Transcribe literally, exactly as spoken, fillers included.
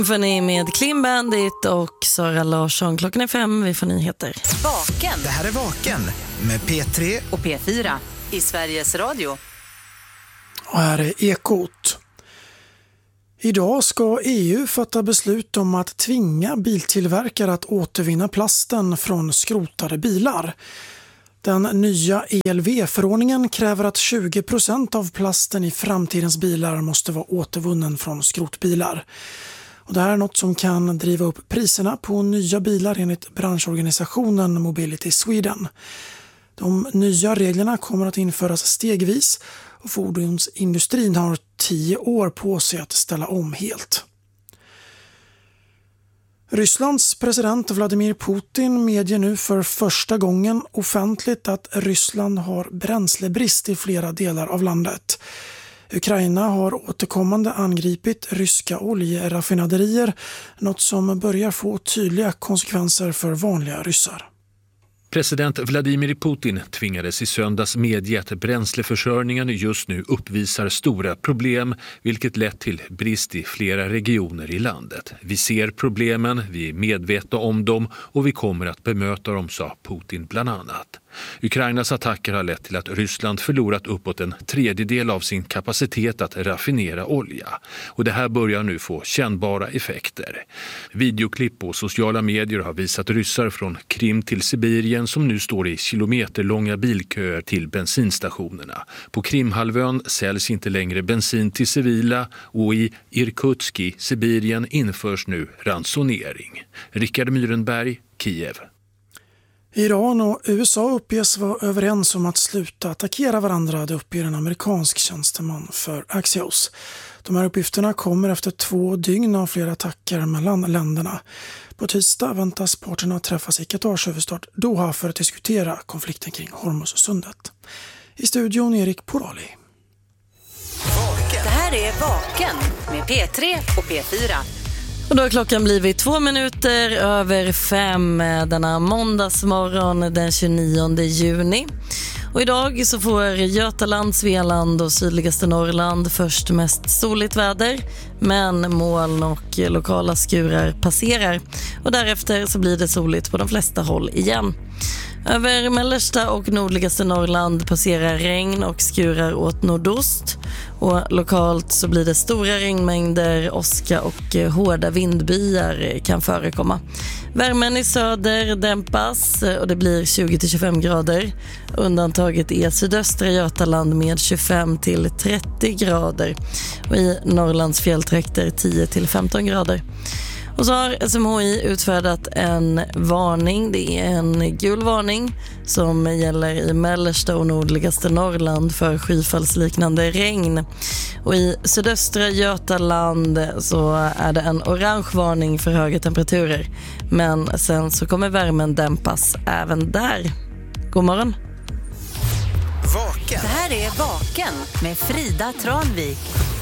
För ni med Clean Bandit och Sara Larsson. Klockan är fem, vi får nyheter. Vaken. Det här är Vaken med P tre och P fyra i Sveriges Radio. Och här är Ekot. Idag ska E U fatta beslut om att tvinga biltillverkare att återvinna plasten från skrotade bilar. Den nya E L V-förordningen kräver att tjugo procent av plasten i framtidens bilar måste vara återvunnen från skrotbilar. Och det här är något som kan driva upp priserna på nya bilar enligt branschorganisationen Mobility Sweden. De nya reglerna kommer att införas stegvis och fordonsindustrin har tio år på sig att ställa om helt. Rysslands president Vladimir Putin medger nu för första gången offentligt att Ryssland har bränslebrist i flera delar av landet. Ukraina har återkommande angripit ryska oljeraffinaderier, något som börjar få tydliga konsekvenser för vanliga ryssar. President Vladimir Putin tvingades i söndags medge att bränsleförsörjningen just nu uppvisar stora problem, vilket lett till brist i flera regioner i landet. Vi ser problemen, vi är medvetna om dem och vi kommer att bemöta dem, sa Putin bland annat. Ukrainas attacker har lett till att Ryssland förlorat uppåt en tredjedel av sin kapacitet att raffinera olja. Och det här börjar nu få kännbara effekter. Videoklipp på sociala medier har visat ryssar från Krim till Sibirien som nu står i kilometerlånga bilköer till bensinstationerna. På Krimhalvön säljs inte längre bensin till civila och i Irkutsk i Sibirien införs nu ransonering. Rickard Myrenberg, Kiev. Iran och U S A uppges vara överens om att sluta attackera varandra, det uppger en amerikansk tjänsteman för Axios. De här uppgifterna kommer efter två dygn av flera attacker mellan länderna. På tisdag väntas parterna träffas i Qatars huvudstad Doha för att diskutera konflikten kring Hormuzsundet. I studion Erik Porali. Det här är Vaken med P tre och P fyra. Och då har klockan blivit två minuter över fem denna måndagsmorgon den tjugonionde juni. Och idag så får Götaland, Svealand och sydligaste Norrland först mest soligt väder, men moln och lokala skurar passerar. Och därefter så blir det soligt på de flesta håll igen. Över mellersta och nordligaste Norrland passerar regn och skurar åt nordost. Och lokalt så blir det stora regnmängder, åska och hårda vindbyar kan förekomma. Värmen i söder dämpas och det blir tjugo till tjugofem grader. Undantaget är sydöstra Götaland med tjugofem till trettio grader. Och i Norrlands fjälltrakter tio till femton grader. Och så har S M H I utfärdat en varning, det är en gul varning som gäller i mellersta och nordligaste Norrland för skyfallsliknande regn. Och i sydöstra Götaland så är det en orange varning för höga temperaturer. Men sen så kommer värmen dämpas även där. God morgon! Vaken. Det här är Vaken med Frida Tranvik.